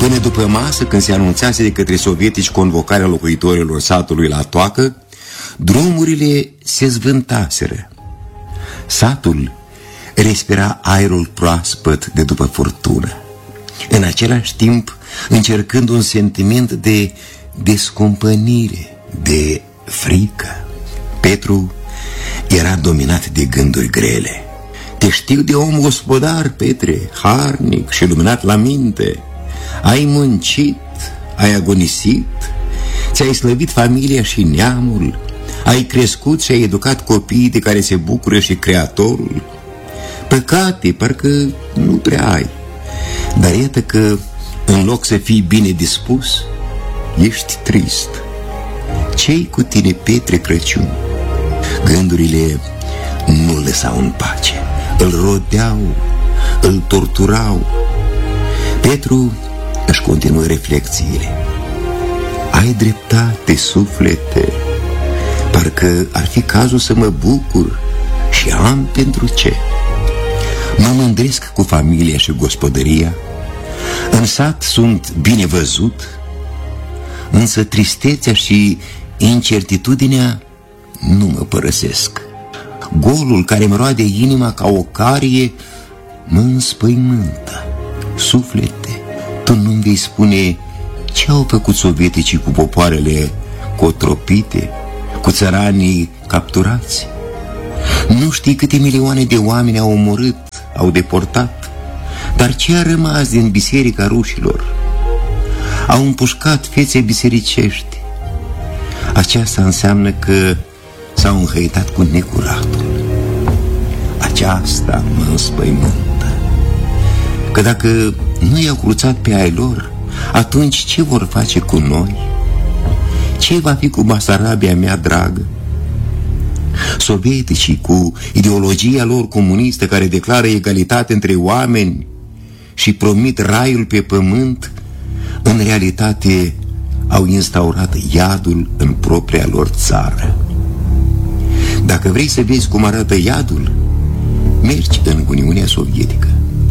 Până după masă, când se anunțase de către sovietici convocarea locuitorilor satului la toacă, drumurile se zvântaseră. Satul respira aerul proaspăt de după furtună, în același timp încercând un sentiment de descumpănire, de frică. Petru era dominat de gânduri grele. Te știu de om gospodar, Petre, harnic și luminat la minte. Ai muncit, ai agonisit, ți-ai slăvit familia și neamul, ai crescut și ai educat copiii de care se bucură și Creatorul. Păcate, parcă nu prea ai, dar iată că, în loc să fii bine dispus, ești trist. Ce-i cu tine, Petre Crăciun? Gândurile nu-l lăsau în pace, îl rodeau, îl torturau. Petru își continuă reflexiile. Ai dreptate, suflete, parcă ar fi cazul să mă bucur și am pentru ce. Mă mândresc cu familia și gospodăria, în sat sunt bine văzut, însă tristețea și incertitudinea nu mă părăsesc. Golul care îmi roade inima ca o carie mă înspăimântă. Suflete, tu nu-mi vei spune ce au făcut sovieticii cu popoarele cotropite, cu țăranii capturați? Nu știi câte milioane de oameni au omorât, au deportat? Dar ce a rămas din biserica rușilor? Au împușcat fețe bisericești. Aceasta înseamnă că s-au înhăitat cu necuratul. Aceasta mă înspăimântă, că dacă nu i-au cruțat pe ai lor, atunci ce vor face cu noi? Ce va fi cu Basarabia mea dragă? Sovieticii, cu ideologia lor comunistă care declară egalitate între oameni și promit raiul pe pământ, în realitate au instaurat iadul în propria lor țară. Dacă vrei să vezi cum arată iadul, mergi în Uniunea Sovietică.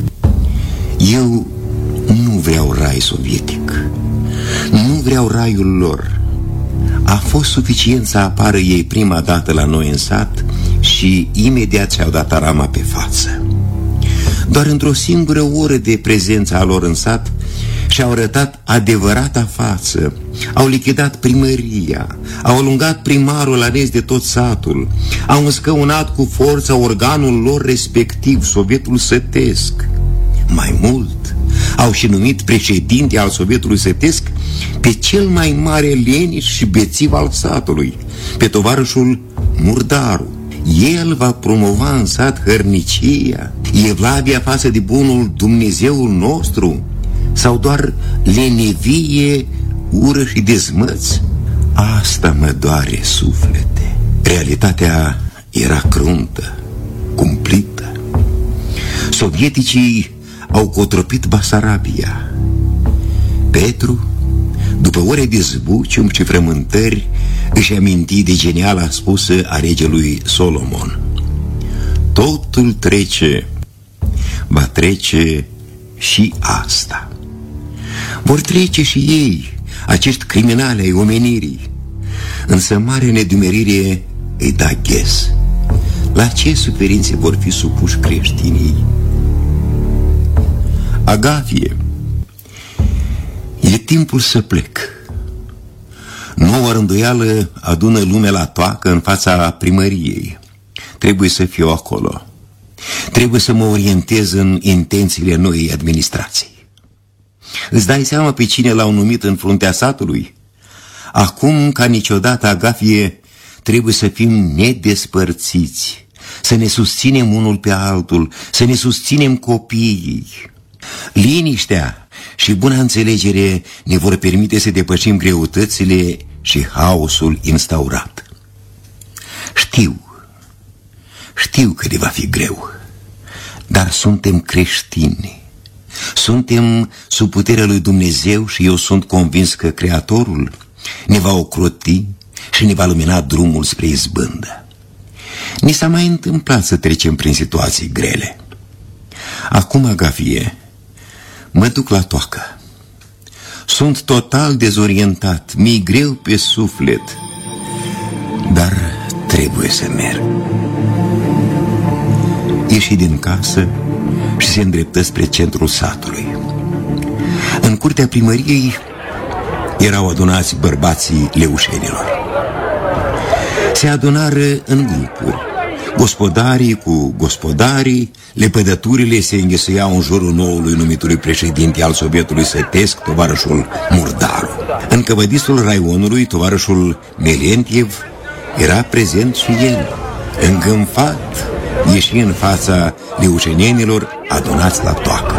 Eu nu vreau rai sovietic, nu vreau raiul lor. A fost suficient să apară ei prima dată la noi în sat și imediat și-au dat arama pe față. Doar într-o singură oră de prezența lor în sat și-au arătat adevărata față. Au lichidat primăria, au alungat primarul ales de tot satul, au înscăunat cu forța organul lor respectiv, Sovietul Sătesc. Mai mult, au și numit președinte al Sovietului Sătesc pe cel mai mare leniș și bețiv al satului, pe tovarășul Murdaru. El va promova în sat hărnicia, evlavia față de bunul Dumnezeul nostru, sau doar lenevie, ură și dezmăți? Asta mă doare, suflete. Realitatea era cruntă, cumplită. Sovieticii au cotropit Basarabia. Petru, după ore de zbucium și frământări, își aminti de geniala spusă a regelui Solomon: totul trece, va trece și asta. Vor trece și ei, acești criminali ai omenirii. Însă mare nedumerire îi da ghes. La ce suferințe vor fi supuși creștinii? Agafie, e timpul să plec. Noua rânduială adună lumea la toacă în fața primăriei. Trebuie să fiu acolo. Trebuie să mă orientez în intențiile noii administrații. Îți dai seama pe cine l-au numit în fruntea satului? Acum, ca niciodată, Agafie, trebuie să fim nedespărțiți, să ne susținem unul pe altul, să ne susținem copiii. Liniștea și buna înțelegere ne vor permite să depășim greutățile și haosul instaurat. Știu că le va fi greu, dar suntem creștini. Suntem sub puterea lui Dumnezeu și eu sunt convins că Creatorul ne va ocroti și ne va lumina drumul spre izbândă. Ni s-a mai întâmplat să trecem prin situații grele. Acum, Agafie, mă duc la toacă. Sunt total dezorientat, mi-e greu pe suflet, dar trebuie să merg. Ieși din casă și se îndreptă spre centrul satului. În curtea primăriei erau adunați bărbații leușenilor. Se adunară în grupuri. Gospodarii cu gospodarii, lepădăturile se înghesuiau în jurul noului numitului președinte al Sovietului Sătesc, tovarășul Murdaru. În căvădisul raionului, tovarășul Melentiev era prezent și el. Îngânfat, ieși în fața leușenenilor adunați la toacă.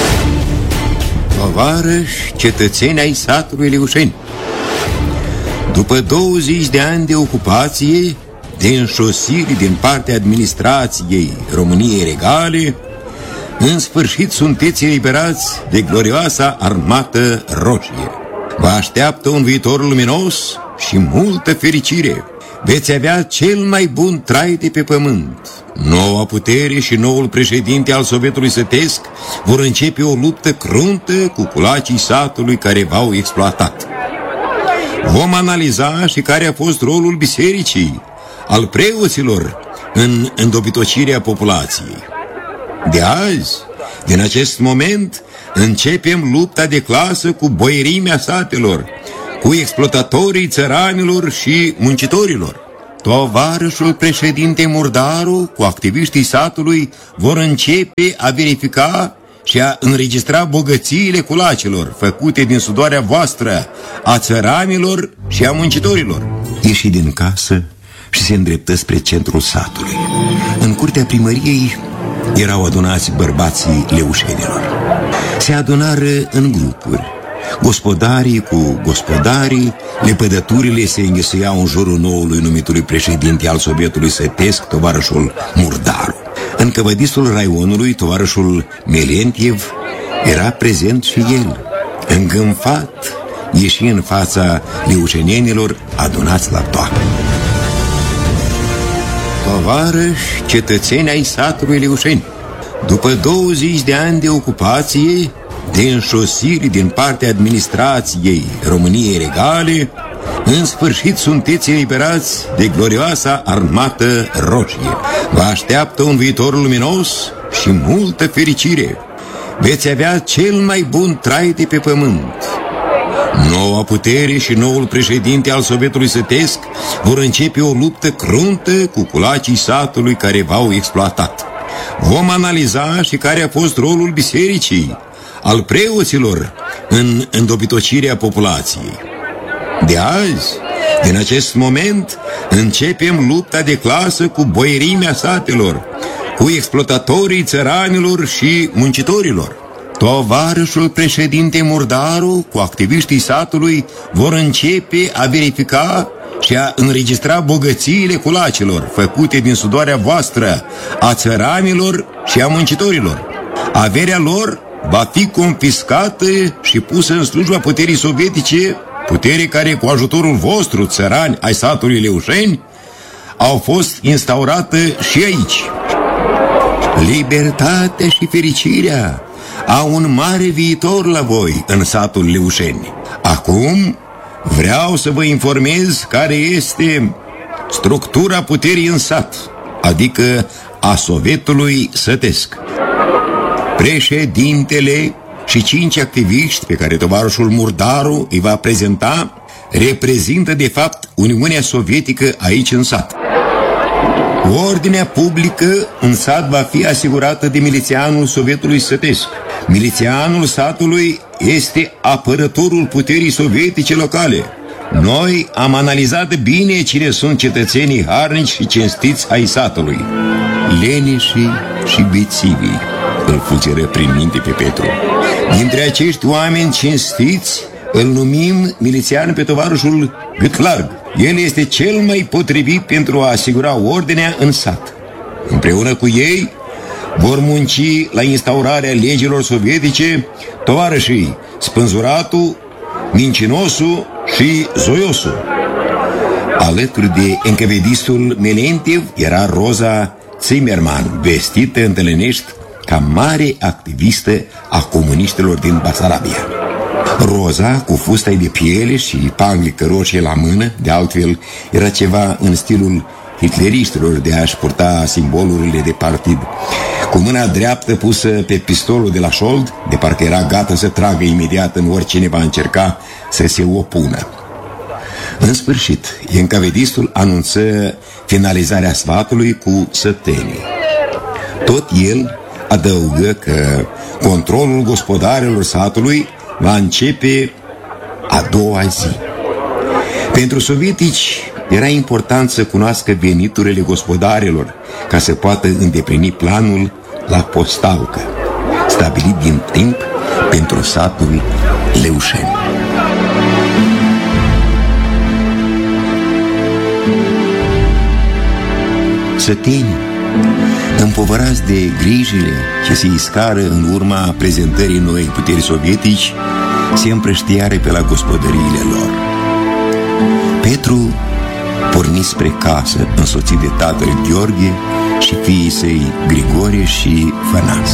Tovarăși, cetățeni ai satului Leușeni, după 20 de ani de ocupație, de înșosiri din partea administrației României Regale, în sfârșit sunteți eliberați de glorioasa Armată Roșie. Vă așteaptă un viitor luminos și multă fericire. Veți avea cel mai bun trai de pe pământ. Noua putere și noul președinte al Sovietului Sătesc vor începe o luptă cruntă cu culacii satului care v-au exploatat. Vom analiza și care a fost rolul bisericii, al preoților în îndobitocirea populației. De azi, din acest moment, începem lupta de clasă cu boierimea satelor, cu exploatatorii țăranilor și muncitorilor. Tovarășul președinte Murdaru cu activiștii satului vor începe a verifica și a înregistra bogățiile culacilor făcute din sudoarea voastră, a țăranilor și a muncitorilor. Ieși din casă și se îndreptă spre centrul satului. În curtea primăriei erau adunați bărbații leușenilor. Se adunară în grupuri. Gospodarii cu gospodarii, lepădăturile se înghesuiau în jurul noului numitului președinte al Sovietului Sătesc, tovarășul Murdaru. În căvădisul raionului, tovarășul Melentiev era prezent și el. Îngânfat, ieși în fața leușenenilor adunați la toacă. Tovarăși, cetățeni ai satului Leușeni, după 20 de ani de ocupație, de înșosiri din partea administrației României Regale, în sfârșit sunteți eliberați de glorioasa Armată Roșie. Vă așteaptă un viitor luminos și multă fericire. Veți avea cel mai bun trai de pe pământ. Noua putere și noul președinte al Sovietului Sătesc vor începe o luptă cruntă cu culacii satului care v-au exploatat. Vom analiza și care a fost rolul bisericii, al preoților în îndobitocirea populației. De azi, din acest moment, începem lupta de clasă cu boierimea satelor, cu exploatatorii țăranilor și muncitorilor. Tovarășul președinte Murdaru cu activiștii satului vor începe a verifica și a înregistra bogățiile culacilor făcute din sudoarea voastră, a țăranilor și a muncitorilor. Averea lor va fi confiscată și pusă în slujba puterii sovietice, putere care, cu ajutorul vostru, țărani ai satului Leușeni, au fost instaurată și aici. Libertatea și fericirea au un mare viitor la voi în satul Leușeni. Acum vreau să vă informez care este structura puterii în sat, adică a Sovietului Sătesc. Președintele și 5 activiști pe care tovarășul Murdaru îi va prezenta reprezintă de fapt Uniunea Sovietică aici în sat. Ordinea publică în sat va fi asigurată de milițianul Sovietului Sătesc. Milițianul satului este apărătorul puterii sovietice locale. Noi am analizat bine cine sunt cetățenii harnici și cinstiți ai satului. Leneșii și bețivii, îl fulgeră prin minte pe Petru. Dintre acești oameni cinstiți îl numim milițian pe tovarășul Gâtlarg. El este cel mai potrivit pentru a asigura ordinea în sat. Împreună cu ei vor munci la instaurarea legilor sovietice tovarășii Spânzuratul, Mincinosul și Zoiosul. Alături de încăvedistul Melentiev era Roza Zimmerman, vestită întâlnești ca mare activistă a comuniștilor din Basarabia. Roza, cu fusta de piele și panglică roșie la mână, de altfel era ceva în stilul hitleriștilor de a-și purta simbolurile de partid. Cu mâna dreaptă pusă pe pistolul de la șold, de parcă era gata să tragă imediat în oricine va încerca să se opună. În sfârșit, encavedistul anunță finalizarea sfatului cu sătenii. Tot el adăugă că controlul gospodarilor satului va începe a doua zi. Pentru sovietici era important să cunoască veniturile gospodarilor ca să poată îndeplini planul la Postalcă, stabilit din timp pentru satul Leușeni. Sătenii, împovărați de grijile ce se iscară în urma prezentării noii puteri sovietici, se împrăștiară pe la gospodăriile lor. Petru porni spre casă, însoțit de tatăl Gheorghe și fiii săi Grigore și Fănaț.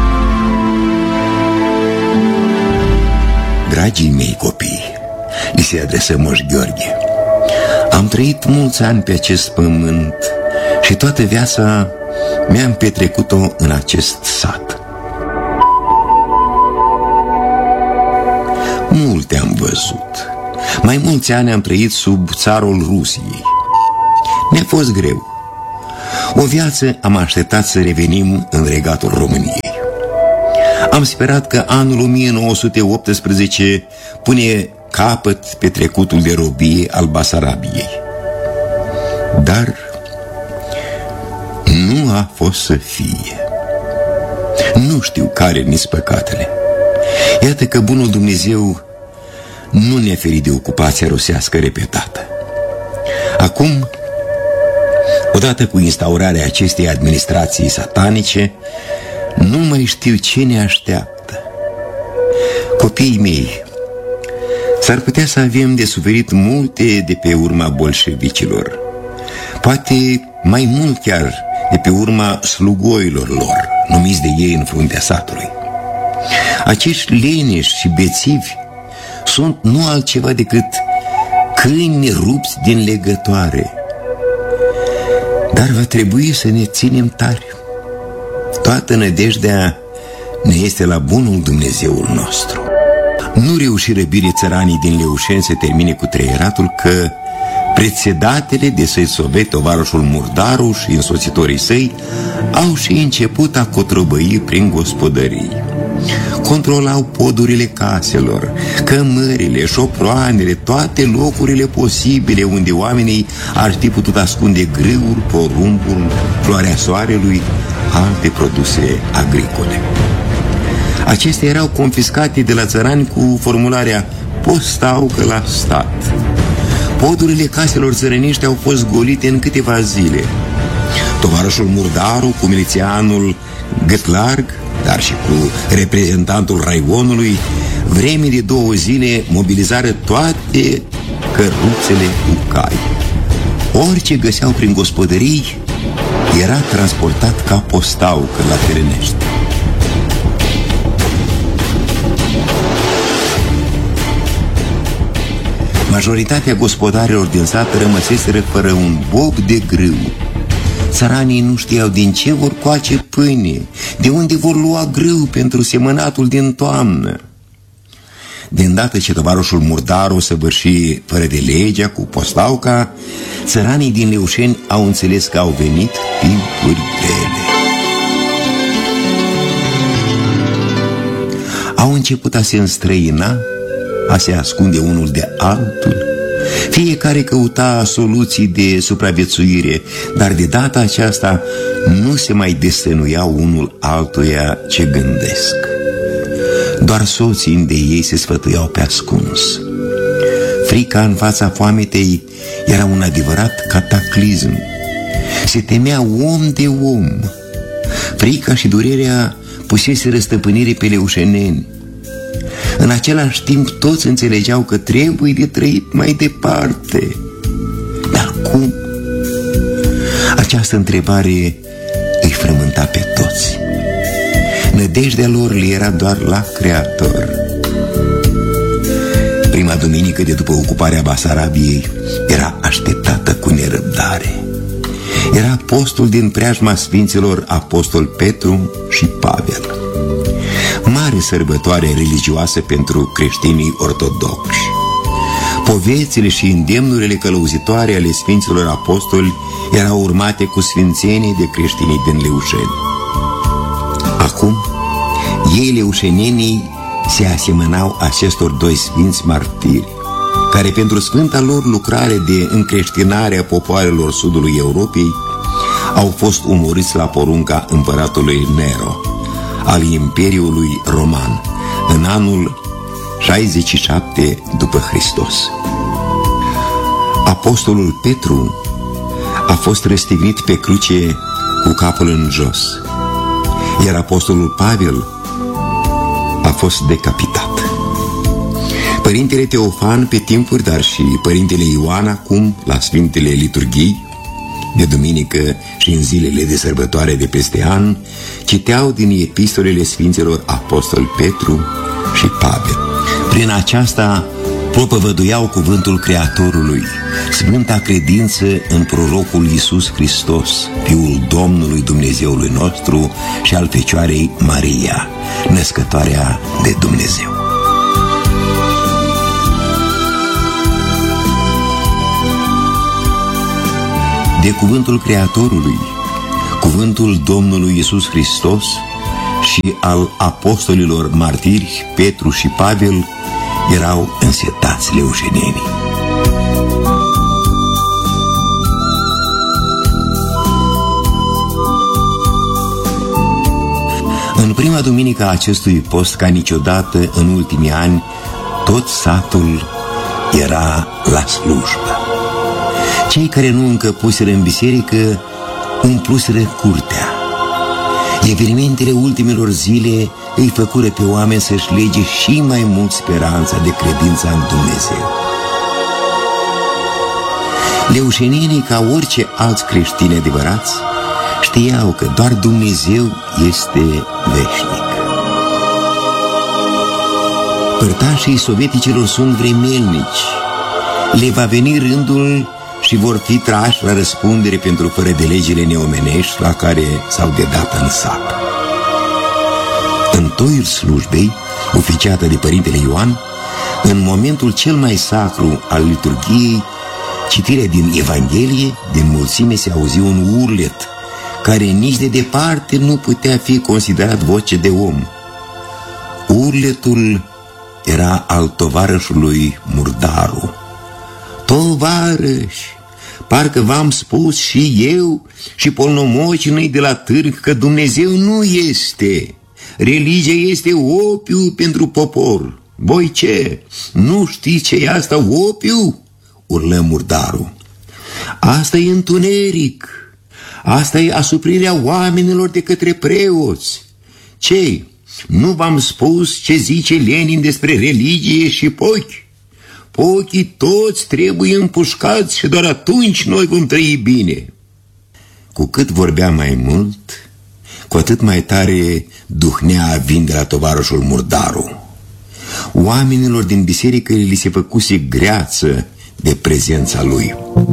Dragii mei copii, li se adresă Moș Gheorghe, am trăit mulți ani pe acest pământ și toată viața mi-am petrecut-o în acest sat. Multe am văzut. Mai mulți ani am trăit sub țarul Rusiei. Mi-a fost greu. O viață am așteptat să revenim în regatul României. Am sperat că anul 1918 pune capăt pe trecutul de robie al Basarabiei. Dar nu a fost să fie. Nu știu care ni-s păcatele. Iată că bunul Dumnezeu nu ne-a ferit de ocupația rusească repetată. Acum, odată cu instaurarea acestei administrații satanice, nu mai știu ce ne așteaptă. Copiii mei, s-ar putea să avem de suferit multe de pe urma bolșevicilor, poate mai mult chiar de pe urma slugoilor lor, numiți de ei în fruntea satului. Acești leneși și bețivi sunt nu altceva decât câini rupți din legătoare. Dar va trebui să ne ținem tari. Toată nădejdea ne este la bunul Dumnezeul nostru. Nu reușiră bine țăranii din Leușeni să termine cu treieratul că prețedatele de să-i sobe tovarășul Murdaru și însoțitorii săi au și început a cotrobăi prin gospodării. Controlau podurile caselor, cămările, șoproanele, toate locurile posibile unde oamenii ar fi putut ascunde grâul, porumbul, floarea soarelui, alte produse agricole. Acestea erau confiscate de la țărani cu formularea postaucă la stat. Podurile caselor țărănești au fost golite în câteva zile. Tovarășul Murdaru cu milițianul Gătlarg, dar și cu reprezentantul raionului, vreme de 2 zile mobilizară toate căruțele cu cai. Orice găseau prin gospodării era transportat ca postaucă la Tărănești. Majoritatea gospodarilor din sat rămăseseră fără un bob de grâu. Țăranii nu știau din ce vor coace pâine, de unde vor lua grâu pentru semănatul din toamnă. De îndată ce tovarășul Murdaru săvârși fără de legea cu postauca, țăranii din Leușeni au înțeles că au venit timpuri grele. Au început a se înstrăina, a se ascunde unul de altul. Fiecare căuta soluții de supraviețuire, dar de data aceasta nu se mai destănuiau unul altuia ce gândesc. Doar soții de ei se sfătuiau pe ascuns. Frica în fața foametei era un adevărat cataclism. Se temea om de om. Frica și durerea puseseră stăpânire pe leușeneni. În același timp toți înțelegeau că trebuie de trăit mai departe. Dar cum? Această întrebare îi frământa pe toți. Nădejdea lor le era doar la Creator. duminică de după ocuparea Basarabiei era așteptată cu nerăbdare. Era postul din preajma sfinților apostol Petru și Pavel. Mare sărbătoare religioasă pentru creștinii ortodoxi. Povețile și îndemnurile călăuzitoare ale sfinților apostoli erau urmate cu sfințenie de creștinii din Leușeni. Acum, ei leușenenii se asemănau acestor doi sfinți martiri, care pentru sfânta lor lucrare de încreștinare a popoarelor sudului Europei au fost omorâți la porunca împăratului Nero al Imperiului Roman în anul 67 după Hristos. Apostolul Petru a fost răstignit pe cruce cu capul în jos, iar apostolul Pavel a fost decapitat. Părintele Teofan pe timpuri, dar și părintele Ioan acum la Sfintele Liturghii de duminică și în zilele de sărbătoare de peste an citeau din epistolele Sfinților Apostol Petru și Pavel. Prin aceasta propovăduiau cuvântul Creatorului, sfânta credință în prorocul Iisus Hristos, Fiul Domnului Dumnezeului nostru și al Fecioarei Maria, născătoarea de Dumnezeu. De cuvântul Creatorului, cuvântul Domnului Iisus Hristos și al apostolilor martiri Petru și Pavel erau însetați leușenenii. În prima duminică a acestui post, ca niciodată în ultimii ani, tot satul era la slujbă. Cei care nu încăpuseră în biserică umpluseră curtea. Evenimentele ultimelor zile îi făcură pe oameni să-și lege și mai mult speranța de credința în Dumnezeu. Leușenenii, ca orice alți creștini adevărați, știau că doar Dumnezeu este veșnic. Părtașii sovieticilor sunt vremelnici. Le va veni rândul și vor fi trași la răspundere pentru fără de legile neomenești la care s-au dedat în sat. În toiul slujbei, oficiată de Părintele Ioan, în momentul cel mai sacru al liturghiei, citirea din Evanghelie, din mulțime se auzi un urlet, care nici de departe nu putea fi considerat voce de om. Urletul era al tovarășului Murdaru. Tovarăș, parcă v-am spus și eu și polnomocinii de la târg că Dumnezeu nu este. Religia este opiu pentru popor. Voi ce? Nu știți ce e asta, opiu? Urlă Murdaru. Asta e întuneric. Asta e asuprirea oamenilor de către preoți. Ce? Nu v-am spus ce zice Lenin despre religie și pochi? Pochii toți trebuie împușcați și doar atunci noi vom trăi bine. Cu cât vorbea mai mult, cu atât mai tare duhnea vin de la tovarășul Murdaru. Oamenilor din biserică li se făcuse greață de prezența lui.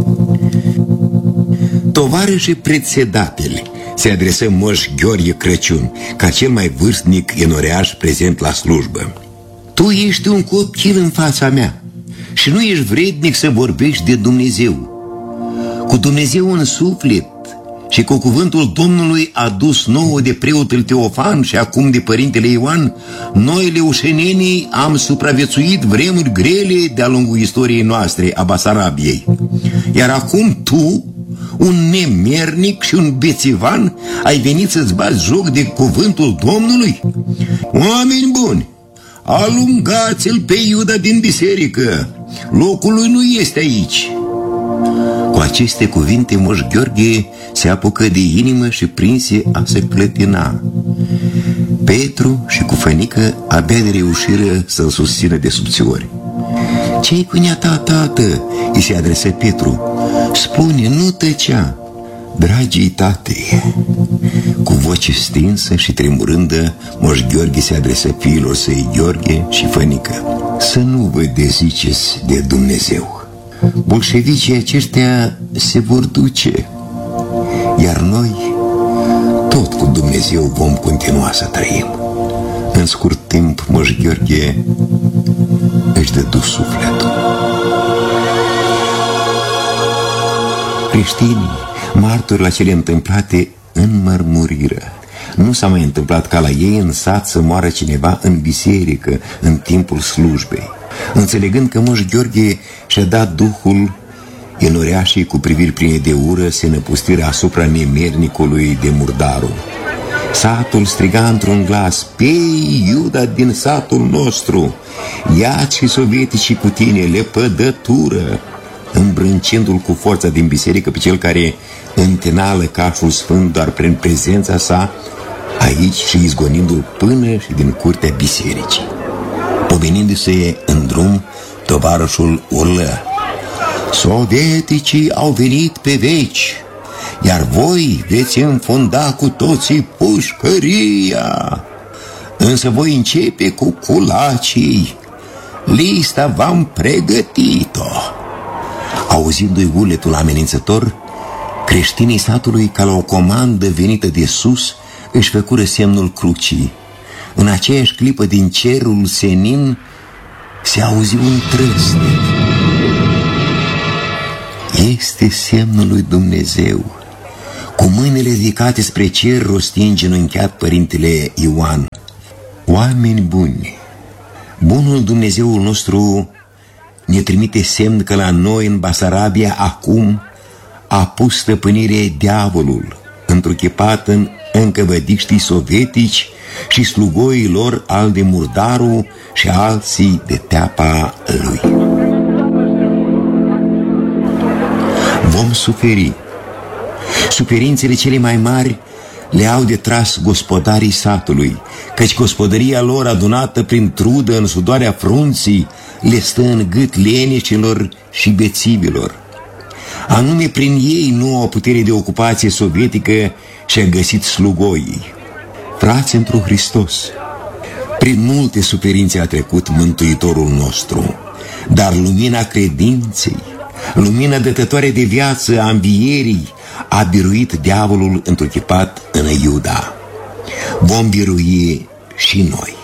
Tovarășe predsedatele, se adresă Moș Gheorghe Crăciun, ca cel mai vârstnic enoreaș prezent la slujbă. Tu ești un copil în fața mea și nu ești vrednic să vorbești de Dumnezeu. Cu Dumnezeu în suflet și cu cuvântul Domnului adus nouă de preotul Teofan și acum de Părintele Ioan, noi leușenenii am supraviețuit vremuri grele de-a lungul istoriei noastre a Basarabiei. Iar acum tu, un nemernic și un bețivan, ai venit să-ți bați joc de cuvântul Domnului? Oameni buni, alungați-l pe Iuda din biserică, locul lui nu este aici. Cu aceste cuvinte, Moș Gheorghe se apucă de inimă și prinse a se clătina. Petru și cu Fănică abia de reușiră să-l susțină de subțiori. Ce-i cu neata, tată? Îi se adresă Petru. Spune, nu tăcea. Dragii tate, cu voce stinsă și tremurândă, Moș Gheorghe se adresă fiilor săi Gheorghe și Fănică. Să nu vă deziceți de Dumnezeu. Bolșevicii aceștia se vor duce, iar noi tot cu Dumnezeu vom continua să trăim. În scurt timp, Moș Gheorghe își dădu sufletul. Creștinii, martori la cele întâmplate, înmărmuriră. Nu s-a mai întâmplat ca la ei în sat să moară cineva în biserică în timpul slujbei. Înțelegând că Moș Gheorghe și-a dat duhul, enoreașii cu priviri pline de ură se năpustiră asupra nemernicului de Murdaru. Satul striga într-un glas: "Pei, Iuda din satul nostru, ia-ți și sovieticii cu tine, lepădătură!" Îmbrâncindu-l cu forța din biserică pe cel care întina lăcașul sfânt doar prin prezența sa aici și izgonindu-l până și din curtea bisericii. Pomenindu-se în drum, tovarășul urlă: "Sovieticii au venit pe veci, iar voi veți înfunda cu toții pușcăria. Însă voi începe cu culacii. Lista v-am pregătit-o." Auzindu-i uletul amenințător, creștinii satului, ca la o comandă venită de sus, își făcură semnul crucii. În aceeași clipă, din cerul senin se auzi un trăsnet. Este semnul lui Dumnezeu. Cu mâinile ridicate spre cer, rosti îngenunchiat părintele Ioan: "Oameni buni, bunul Dumnezeul nostru ne trimite semn că la noi în Basarabia acum a pus stăpânire diavolul, întruchipat în încăvădiștii sovietici și slugoii lor al de Murdaru și alții de teapa lui. Vom suferi. Suferințele cele mai mari le au de tras gospodarii satului, căci gospodăria lor, adunată prin trudă în sudoarea frunții, le stă în gât leneșilor și bețivilor. Anume prin ei noua putere de ocupație sovietică și-a găsit slugoii. Frați într-un Hristos, prin multe suferințe a trecut Mântuitorul nostru, dar lumina credinței, lumina dătătoare de viață a învierii, a biruit diavolul întruchipat în Iuda. Vom birui și noi.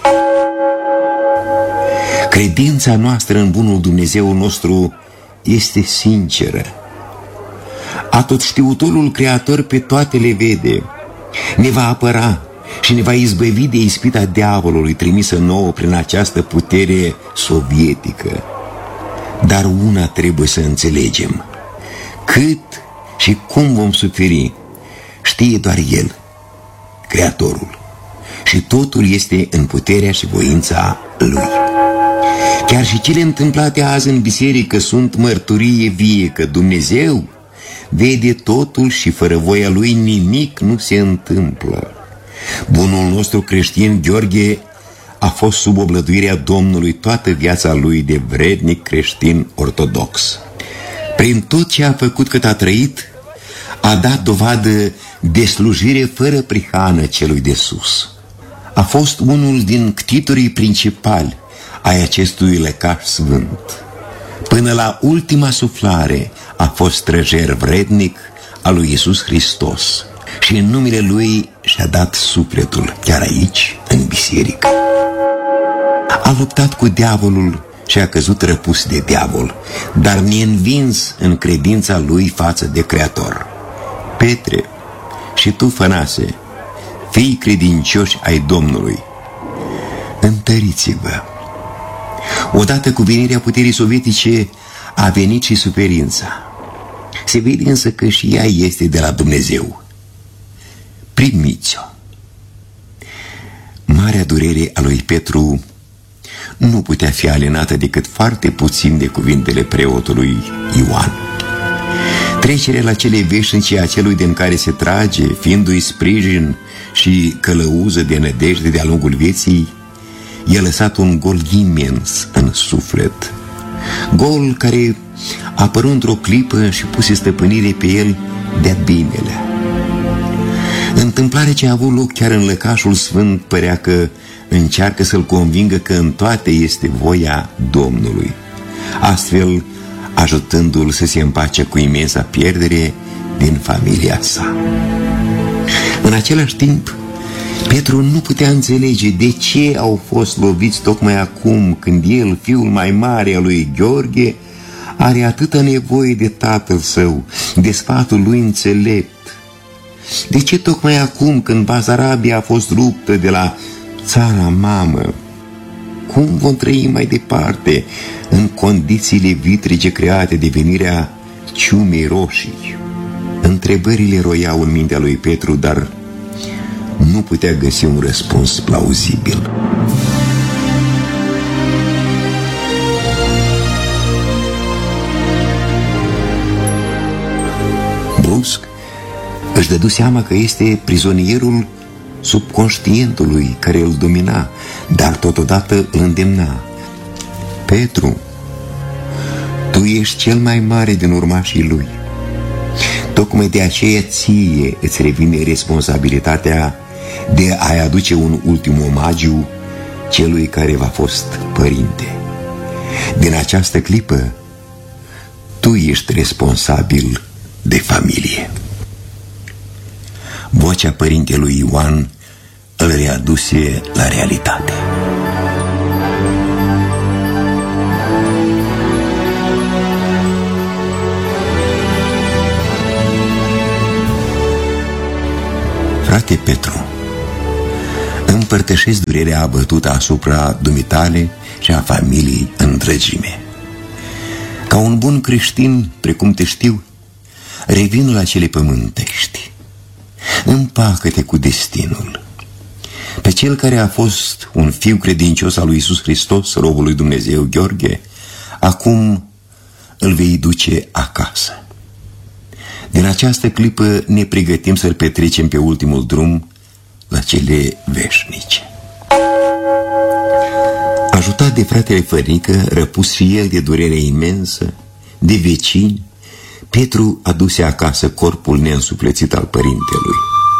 Credința noastră în bunul Dumnezeu nostru este sinceră. Atotștiutorul Creator pe toate le vede. Ne va apăra și ne va izbăvi de ispita diavolului trimisă nouă prin această putere sovietică. Dar una trebuie să înțelegem: cât și cum vom suferi știe doar El, Creatorul, și totul este în puterea și voința Lui. Chiar și cele întâmplate azi în biserică sunt mărturie vie că Dumnezeu vede totul și fără voia Lui nimic nu se întâmplă. Bunul nostru creștin Gheorghe a fost sub oblăduirea Domnului toată viața lui de vrednic creștin ortodox. Prin tot ce a făcut cât a trăit, a dat dovadă de slujire fără prihană celui de sus. A fost unul din ctitorii principali ai acestui lăcaș sfânt. Până la ultima suflare a fost străjer vrednic al lui Iisus Hristos și în numele Lui și-a dat sufletul chiar aici, în biserică. A luptat cu diavolul și a căzut răpus de diavol, dar neînvins în credința lui față de Creator. Petre, și tu, Fănase, fii credincioși ai Domnului, întăriți-vă. Odată cu venirea puterii sovietice a venit și suferința. Se vede însă că și ea este de la Dumnezeu. Primiți-o. Marea durere a lui Petru nu putea fi alinată decât foarte puțin de cuvintele preotului Ioan. Trecerea la cele veșnice a celui din care se trage, fiindu-i sprijin și călăuză de nădejde de-a lungul vieții, i-a lăsat un gol imens în suflet. Gol care a apărut într-o clipă și puse stăpânire pe el de-a binele. Întâmplarea ce a avut loc chiar în lăcașul sfânt părea că încearcă să-l convingă că în toate este voia Domnului, astfel ajutându-l să se împace cu imensa pierdere din familia sa. În același timp, Petru nu putea înțelege de ce au fost loviți tocmai acum, când el, fiul mai mare al lui Gheorghe, are atâta nevoie de tatăl său, de sfatul lui înțelept. De ce tocmai acum, când Basarabia a fost ruptă de la țara mamă? Cum vom trăi mai departe în condițiile vitrige create de venirea ciumei roșii? Întrebările roiau în mintea lui Petru, dar nu putea găsi un răspuns plauzibil. Brusc își dădu seama că este prizonierul subconștientului care îl domina, dar totodată îl îndemna. Petru, tu ești cel mai mare din urmașii lui. Tocmai de aceea ție îți revine responsabilitatea de a-i aduce un ultim omagiu celui care v-a fost părinte. Din această clipă, tu ești responsabil de familie. Vocea părintelui Ioan îl readuse la realitate. Frate Petru, împărtășesc durerea abătută asupra dumitale și a familiei în întregime. Ca un bun creștin, precum te știu, revin la cele pământești. Împacă-te cu destinul. Pe cel care a fost un fiu credincios al lui Iisus Hristos, robul lui Dumnezeu Gheorghe, acum îl vei duce acasă. Din această clipă ne pregătim să-l petrecem pe ultimul drum la cele veșnice. Ajutat de fratele Fărnică, răpus și el de durere imensă, de vecini, Petru aduse acasă corpul neînsuflețit al părintelui.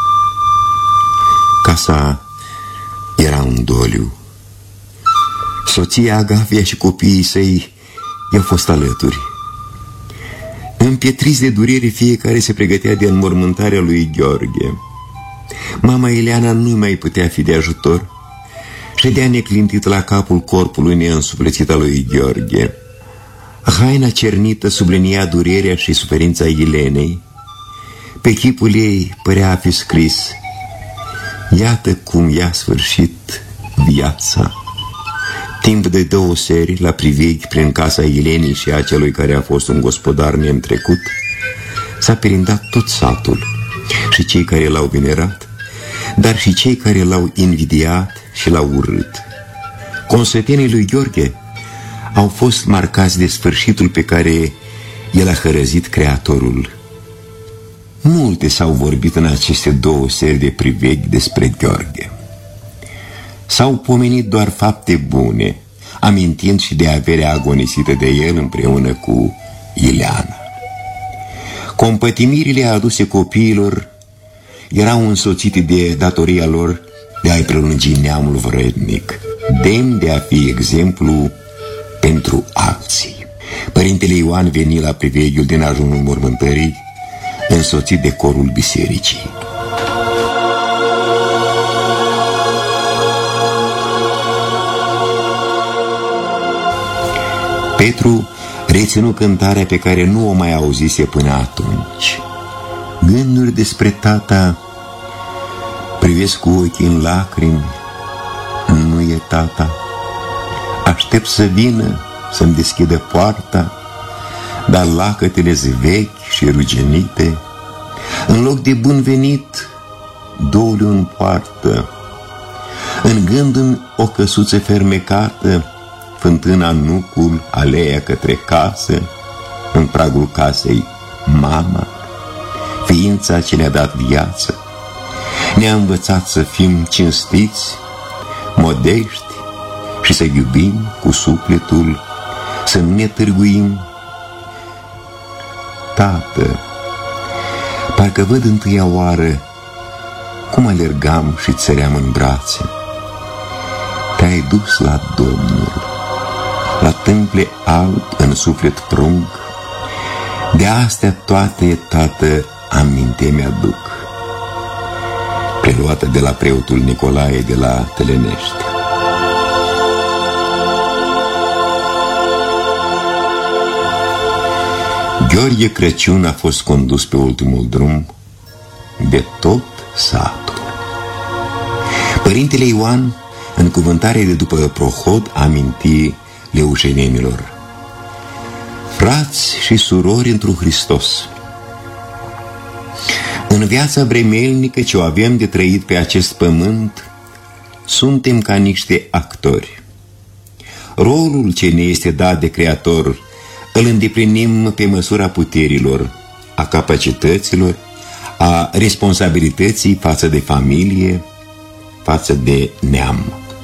Casa era un doliu. Soția Agafia și copiii săi i-au fost alături. Împietriți de durere, fiecare se pregătea de înmormântarea lui Gheorghe. Mama Ileana nu mai putea fi de ajutor. Ședea neclintit la capul corpului neînsuflețit al lui Gheorghe. Haina cernită sublinia durerea și suferința Ilenei. Pe chipul ei părea a fi scris: iată cum i-a sfârșit viața. Timp de 2 seri, la priveghi prin casa Ilenei și a celui care a fost un gospodar neîntrecut, s-a perindat tot satul, și cei care l-au venerat, dar și cei care l-au invidiat și l-au urât. Consătenii lui Gheorghe au fost marcați de sfârșitul pe care el a hărăzit Creatorul. Multe s-au vorbit în aceste 2 seri de priveghi despre Gheorghe. S-au pomenit doar fapte bune, amintind și de averea agonisită de el împreună cu Ileana. Compătimirile aduse copiilor erau însoțite de datoria lor de a-i prelungi neamul vrednic, demn de a fi exemplu pentru alții. Părintele Ioan veni la priveghiul din ajunul mormântării, însoțit de corul bisericii. Petru reținu cântarea pe care nu o mai auzise până atunci. Gânduri despre tata privesc cu ochii în lacrimi. Nu e tata. Aștept să vină să-mi deschidă poarta, dar lacătele-s vechi și ruginite. În loc de bun venit, doliu în poartă. În gând-mi o căsuță fermecată, fântâna, nucul, aleea către casă, în pragul casei mama, ființa ce ne-a dat viață. Ne-a învățat să fim cinstiți, modești și să iubim cu sufletul, să nu ne târguim. Tată, parcă văd întâia oară cum alergam și țăream în brațe. te-ai dus la Domnul, la tâmple alb în suflet prung. De astea toate, Tată, aminte mi-aduc, preluată de la preotul Nicolae de la Telenești. Gheorghe Crăciun a fost condus pe ultimul drum de tot satul. Părintele Ioan, în cuvântare de după prohod, aminti leușenenilor: frați și surori întru Hristos, în viața vremelnică ce o avem de trăit pe acest pământ, suntem ca niște actori. Rolul ce ne este dat de Creator îl îndeplinim pe măsura puterilor, a capacităților, a responsabilității față de familie, față de neam.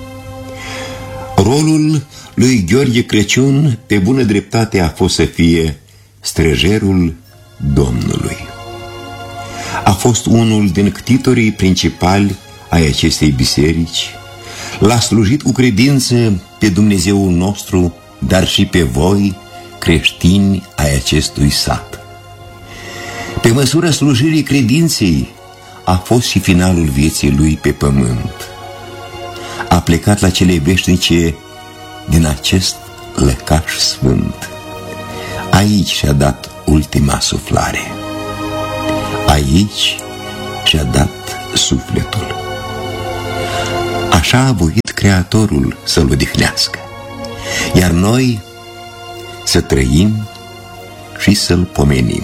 Rolul lui Gheorghe Crăciun, pe bună dreptate, a fost să fie străjerul Domnului. A fost unul din ctitorii principali ai acestei biserici. L-a slujit cu credință pe Dumnezeul nostru, dar și pe voi, creștini ai acestui sat. Pe măsura slujirii credinței a fost și finalul vieții lui pe pământ. A plecat la cele veșnice din acest lăcaș sfânt. Aici și-a dat ultima suflare. Aici și-a dat sufletul. Așa a voit Creatorul să-l odihnească, iar noi să trăim și să-l pomenim.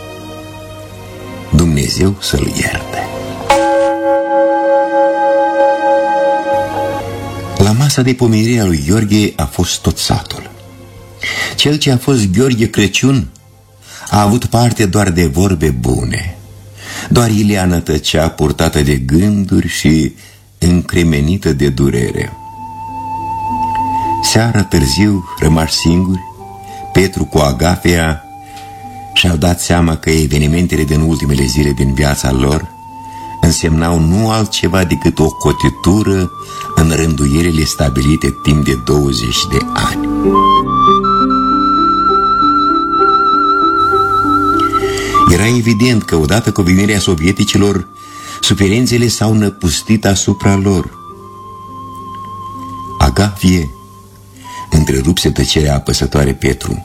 Dumnezeu să-l ierte. La masa de pomenire a lui Gheorghe a fost tot satul. Cel ce a fost Gheorghe Crăciun a avut parte doar de vorbe bune. Doar Ileana tăcea, purtată de gânduri și încremenită de durere. Seara târziu, rămași singuri, Petru cu Agafea și-au dat seama că evenimentele din ultimele zile din viața lor însemnau nu altceva decât o cotitură în rânduielile stabilite timp de 20 de ani. Era evident că odată cu venirea sovieticilor, suferințele s-au năpustit asupra lor. Agafie întrerupse tăcerea apăsătoare Petru.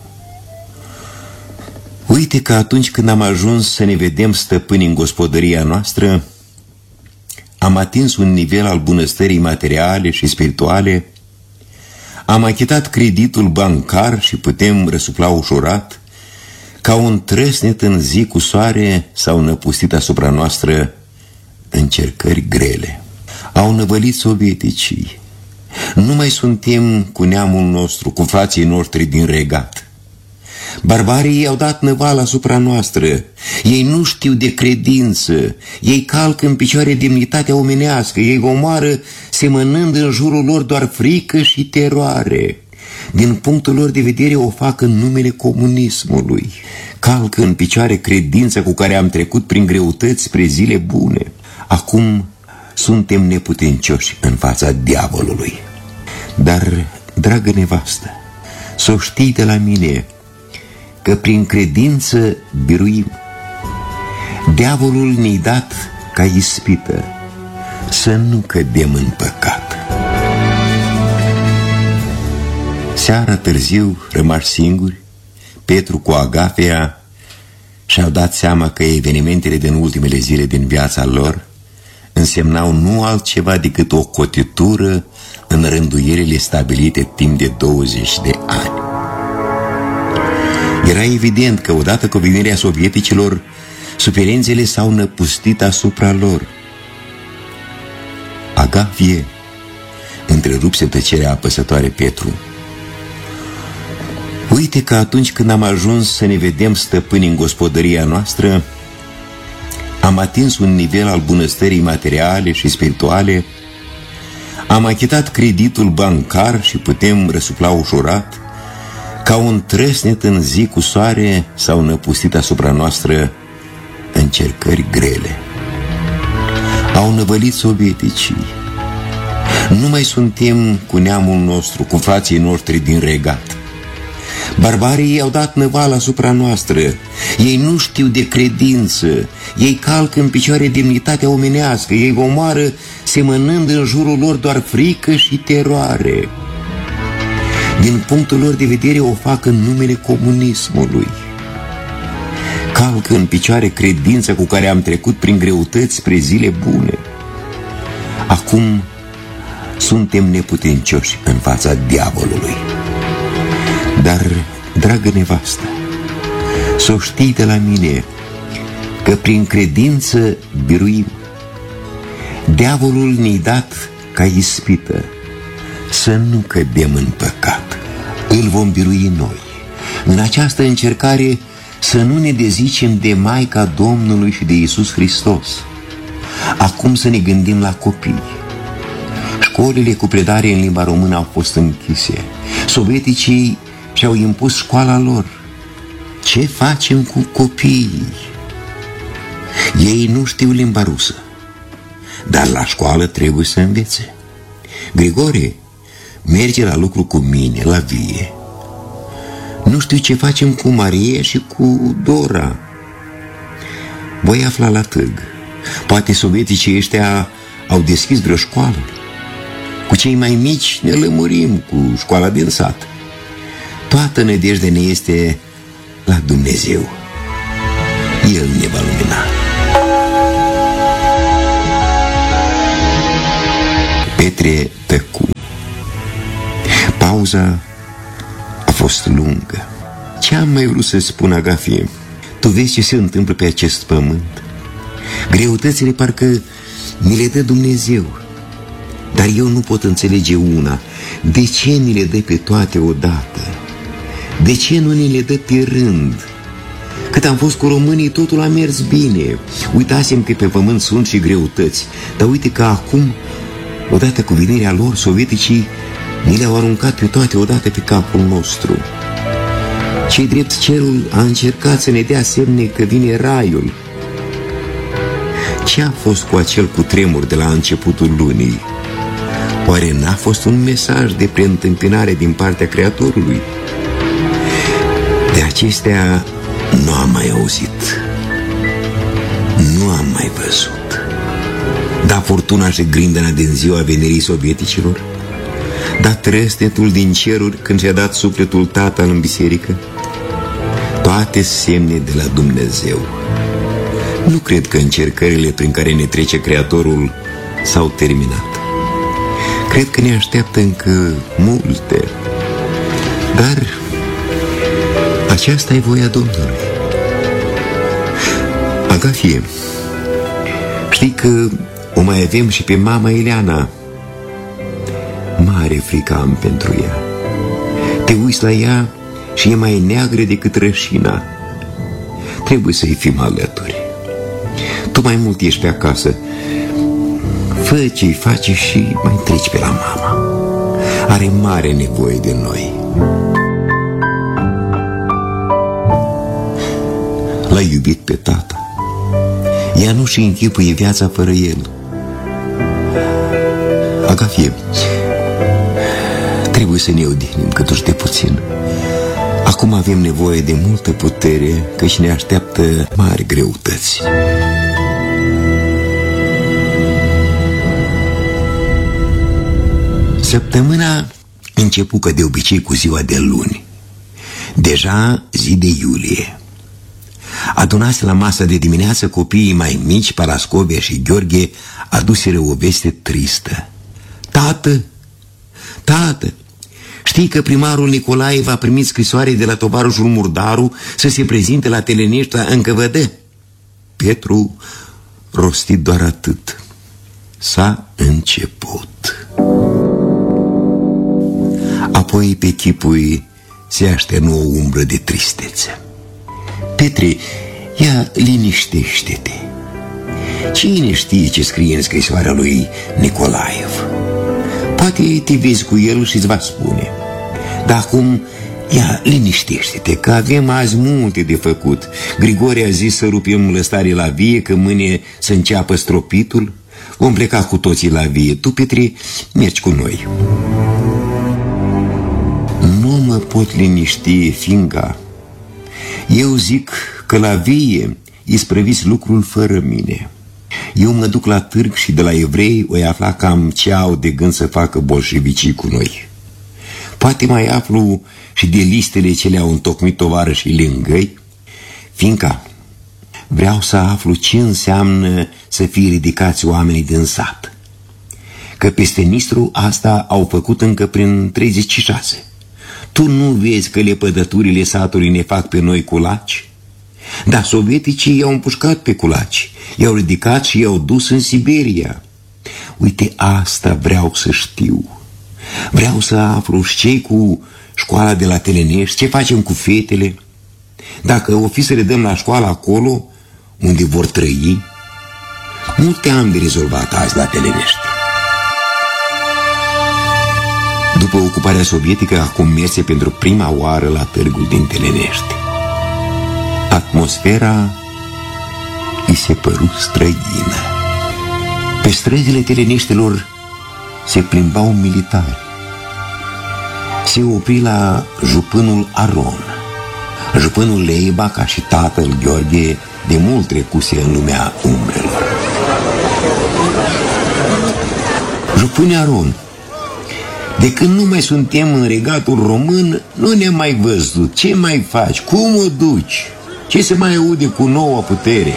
Uite că atunci când am ajuns să ne vedem stăpâni în gospodăria noastră, am atins un nivel al bunăstării materiale și spirituale, am achitat creditul bancar și putem răsufla ușurat. Ca un trăsnet în zi cu soare s-au năpustit asupra noastră încercări grele. Au năvălit sovieticii. Nu mai suntem cu neamul nostru, cu frații noștri din regat. Barbarii au dat năval asupra noastră. Ei nu știu de credință. Ei calcă în picioare demnitatea omenească. Ei omoară semănând în jurul lor doar frică și teroare. Din punctul lor de vedere o fac în numele comunismului. Calcă în picioare credința cu care am trecut prin greutăți spre zile bune. Acum suntem neputincioși în fața diavolului. Dar, dragă nevastă, s-o știi de la mine că prin credință biruim. Diavolul ne-i dat ca ispită să nu cădem în păcat. Seara târziu, rămași singuri, Petru cu Agafea și-au dat seama că evenimentele din ultimele zile din viața lor însemnau nu altceva decât o cotitură în rânduielile stabilite timp de 20 de ani. Era evident că odată cu venirea sovieticilor, suferințele s-au năpustit asupra lor. Agafie întrerupse tăcerea apăsătoare Petru. Uite că atunci când am ajuns să ne vedem stăpâni în gospodăria noastră, am atins un nivel al bunăstării materiale și spirituale, am achitat creditul bancar și putem răsufla ușurat. Ca un trăsnet în zi cu soare s-au năpustit asupra noastră încercări grele. Au năvălit sovieticii. Nu mai suntem cu neamul nostru, cu frații noștri din regat. Barbarii au dat năval asupra noastră. Ei nu știu de credință. Ei calcă în picioare demnitatea omenească. Ei omoară semănând în jurul lor doar frică și teroare. Din punctul lor de vedere o fac în numele comunismului. Calcă în picioare credința cu care am trecut prin greutăți spre zile bune. Acum suntem neputincioși în fața diavolului. Dar, dragă nevastă, s-o știi de la mine că prin credință biruim. Diavolul ne-i dat ca ispită să nu cădem în păcat. Îl vom birui noi. În această încercare să nu ne dezicem de Maica Domnului și de Iisus Hristos. Acum să ne gândim la copii. Școlile cu predare în limba română au fost închise. Sovieticii și-au impus școala lor. Ce facem cu copiii? Ei nu știu limba rusă, dar la școală trebuie să învețe. Grigore merge la lucru cu mine, la vie. Nu știu ce facem cu Maria și cu Dora. Voi afla la târg. Poate sovieticii ăștia au deschis vreo școală. Cu cei mai mici ne lămurim cu școala din sat. Toată nădejdea ne este la Dumnezeu. El ne va lumina. Petre tăcu. Pauza a fost lungă. Ce-am mai vrut să spun, Agafie? Tu vezi ce se întâmplă pe acest pământ? Greutățile parcă mi le dă Dumnezeu. Dar eu nu pot înțelege una. De ce ni le dă pe toate odată? De ce nu ni le dă pe rând? Cât am fost cu românii, totul a mers bine. Uitasem că pe pământ sunt și greutăți. Dar uite că acum, odată cu venirea lor, sovieticii ni le-au aruncat pe toate odată pe capul nostru. Ce-i drept, cerul a încercat să ne dea semne că vine raiul. Ce a fost cu acel cutremur de la începutul lunii? Oare n-a fost un mesaj de preîntâmpinare din partea Creatorului? De acestea nu am mai auzit, nu am mai văzut. Da furtuna și grindăna din ziua venirii sovieticilor? Da trăsnetul din ceruri când și-a dat sufletul Tatăl în biserică? Toate semne de la Dumnezeu. Nu cred că încercările prin care ne trece Creatorul s-au terminat. Cred că ne așteaptă încă multe. Dar aceasta e voia Domnului. Agafie, știi că o mai avem și pe mama Ileana. Mare frică am pentru ea. Te uiți la ea și e mai neagră decât rășina. Trebuie să-i fim alături. Tu mai mult ești pe acasă. Fă ce-i face și mai treci pe la mama. Are mare nevoie de noi. L-a iubit pe tata. Ea nu-și închipuie viața fără el. Agafie, trebuie să ne odihnim câtuși de puțin. Acum avem nevoie de multă putere, căci ne așteaptă mari greutăți. Săptămâna începu ca de obicei cu ziua de luni. Deja zi de iulie. Adunase la masa de dimineață copiii mai mici, Parascovia și Gheorghe, aduseră o veste tristă. Tată, tată, știi că primarul Nicolaev a primit scrisoare de la tovarășul Murdaru să se prezinte la Telenești la NKVD? Petru rosti doar atât. S-a început. Apoi pe chipul se așternă o umbră de tristețe. Petre, ia liniștește-te. Cine știe ce scrie în scrisoarea lui Nicolaev? Poate te vezi cu el și îți va spune. Dar acum, ia liniștește-te, că avem azi multe de făcut. Grigore a zis să rupem lăstare la vie, că mâine să înceapă stropitul. Vom pleca cu toții la vie. Tu, Petre, mergi cu noi. Nu mă pot liniști, Finca. Eu zic că la vie isprăviți lucrul fără mine. Eu mă duc la târg și de la evrei o afla cam ce au de gând să facă bolșevicii cu noi. Poate mai aflu și de listele ce le-au întocmit tovarășii lângăi. Finca, vreau să aflu ce înseamnă să fie ridicați oamenii din sat. Că peste Nistru asta au făcut încă prin 36. Tu nu vezi că lepădăturile satului ne fac pe noi culaci? Dar sovieticii i-au împușcat pe culaci, i-au ridicat și i-au dus în Siberia. Uite, asta vreau să știu. Vreau să aflu ce cu școala de la Telenești, ce facem cu fetele. Dacă o fi să le dăm la școală acolo, unde vor trăi. Multe am de rezolvat azi la Telenești. După ocuparea sovietică, acum merse pentru prima oară la târgul din Telenești. Atmosfera îi se păru străină. Pe străzile Teleneștilor se plimbau militari. Se opri la jupânul Aron. Jupânul Leiba, ca și tatăl Gheorghe, de mult trecuse în lumea umbrelor. Jupâne Aron, de când nu mai suntem în regatul român, nu ne-am mai văzut. Ce mai faci? Cum o duci? Ce se mai aude cu noua putere?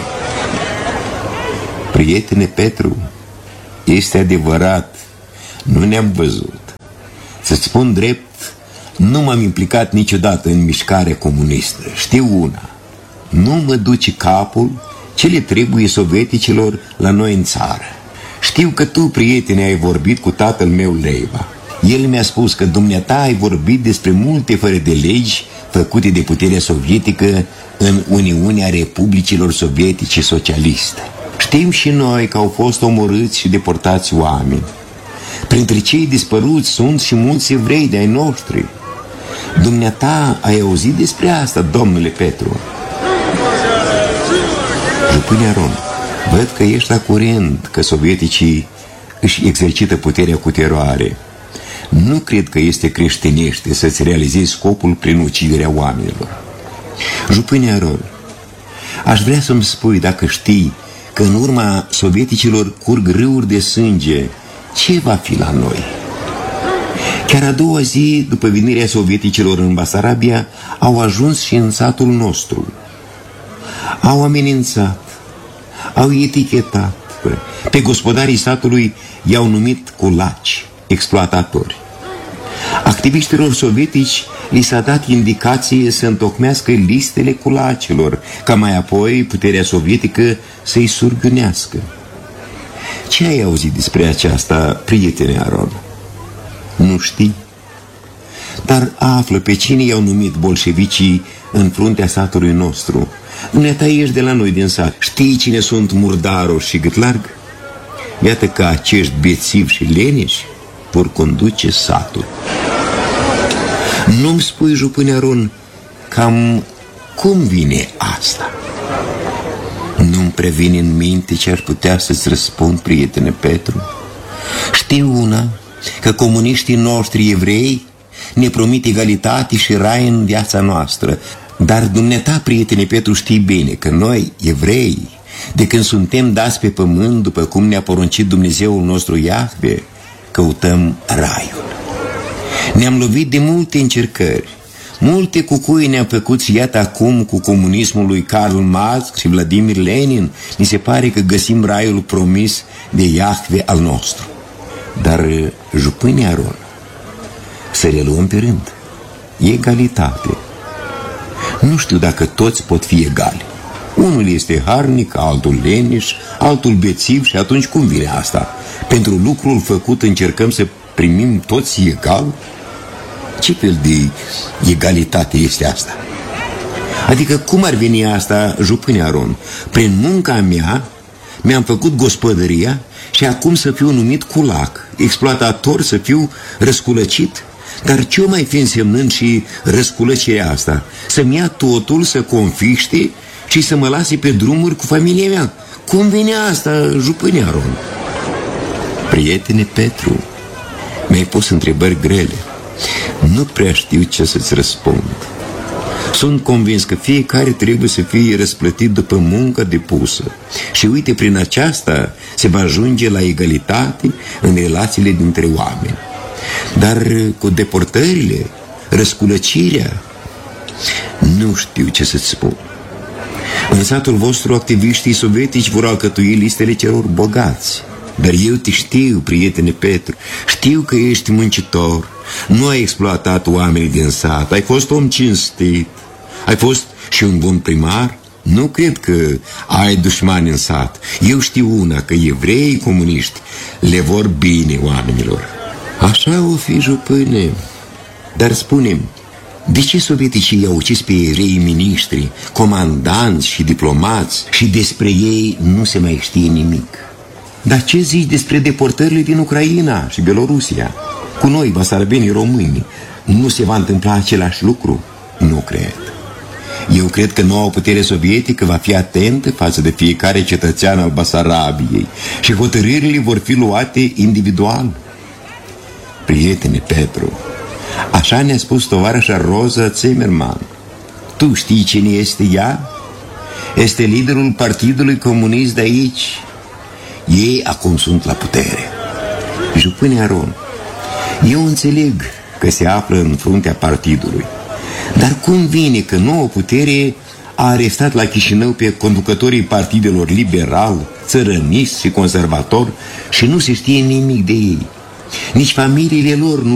Prietene Petru, este adevărat, nu ne-am văzut. Să-ți spun drept, nu m-am implicat niciodată în mișcarea comunistă. Știu una, nu mă duce capul ce le trebuie sovieticilor la noi în țară. Știu că tu, prietene, ai vorbit cu tatăl meu Leiba. El mi-a spus că dumneata ai vorbit despre multe fără de legi făcute de puterea sovietică în Uniunea Republicilor Sovietice Socialiste. Știm și noi că au fost omorâți și deportați oameni. Printre cei dispăruți sunt și mulți evrei de-ai noștri. Dumneata ai auzit despre asta, domnule Petru? Jupâne Aron, văd că ești la curent că sovieticii își exercită puterea cu teroare. Nu cred că este creștinește să-ți realizezi scopul prin uciderea oamenilor. Jupâne Aron, aș vrea să-mi spui dacă știi că în urma sovieticilor curg râuri de sânge. Ce va fi la noi? Chiar a doua zi după venirea sovieticilor în Basarabia au ajuns și în satul nostru. Au amenințat, au etichetat. Pe gospodarii satului i-au numit culaci, exploatatori. Activiștilor sovietici li s-a dat indicație să întocmească listele culacilor, ca mai apoi puterea sovietică să-i surgânească. Ce ai auzit despre aceasta, prietene Aron? Nu știi? Dar află pe cine i-au numit bolșevicii în fruntea satului nostru. Dumneata ești de la noi din sat. Știi cine sunt Murdaroș și Gâtlarg? Iată că acești bețivi și leneși vor conduce satul. Nu-mi spui, Jupâne Aron, cam cum vine asta? Nu-mi previne în minte ce ar putea să-ți răspund, prietene Petru. Știu una, că comuniștii noștri evrei ne promit egalitate și rai în viața noastră. Dar dumneata, prietene Petru, știi bine că noi, evrei, de când suntem dați pe pământ, după cum ne-a poruncit Dumnezeul nostru Iahve, căutăm raiul. Ne-am lovit de multe încercări, multe cucui ne-am făcut și iată acum cu comunismul lui Karl Marx și Vladimir Lenin, mi se pare că găsim raiul promis de Iahve al nostru. Dar, Jupâne Aron, să le luăm pe rând. Egalitate. Nu știu dacă toți pot fi egali. Unul este harnic, altul leneș, altul bețiv și atunci cum vine asta? Pentru lucrul făcut încercăm să primim toți egal? Ce fel de egalitate este asta? Adică cum ar veni asta, Jupâne Aron? Prin munca mea mi-am făcut gospodăria și acum să fiu numit culac, exploatator, să fiu răsculăcit? Dar ce-o mai fi însemnând și răsculăcirea asta? Să-mi ia totul, să confiște și să mă lase pe drumuri cu familia mea. Cum vine asta, Jupâne Aron? Prietene Petru, mi-ai pus întrebări grele. Nu prea știu ce să-ți răspund. Sunt convins că fiecare trebuie să fie răsplătit după munca depusă. Și uite, prin aceasta se va ajunge la egalitate în relațiile dintre oameni. Dar cu deportările, răsculăcirea, nu știu ce să-ți spun. În satul vostru, activiștii sovietici vor alcătui listele celor bogați. Dar eu te știu, prietene Petru, știu că ești muncitor, nu ai exploatat oamenii din sat, ai fost om cinstit, ai fost și un bun primar. Nu cred că ai dușmani în sat. Eu știu una, că evreii comuniști le vor bine oamenilor. Așa o fi, jupâne. Dar spune-mi, de ce sovieticii i-au ucis pe evrei miniștri, comandanți și diplomați și despre ei nu se mai știe nimic? Dar ce zici despre deportările din Ucraina și Belorusia? Cu noi, basarabenii români, nu se va întâmpla același lucru? Nu cred. Eu cred că noua putere sovietică va fi atentă față de fiecare cetățean al Basarabiei și hotărârile vor fi luate individual. Prietene Petru, așa ne-a spus tovarășa Rosa Zimmerman. Tu știi cine este ea? Este liderul Partidului Comunist de aici. Ei acum sunt la putere. Jupâne Aron, eu înțeleg că se află în fruntea partidului, dar cum vine că nouă putere a arestat la Chișinău pe conducătorii partidelor liberal, țărănist și conservator și nu se știe nimic de ei? Nici familiile lor nu